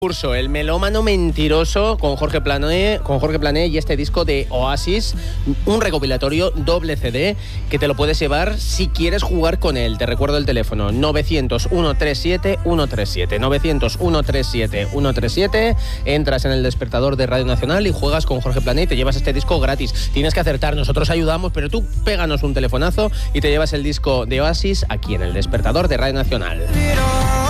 Curso El melómano mentiroso con Jorge Plané y este disco de Oasis, un recopilatorio doble CD que te lo puedes llevar si quieres jugar con él. Te recuerdo el teléfono 900-137-137 900-137-137. Entras en el despertador de Radio Nacional y juegas con Jorge Plané y te llevas este disco gratis. Tienes que acertar, nosotros ayudamos, pero tú péganos un telefonazo y te llevas el disco de Oasis aquí en el despertador de Radio Nacional.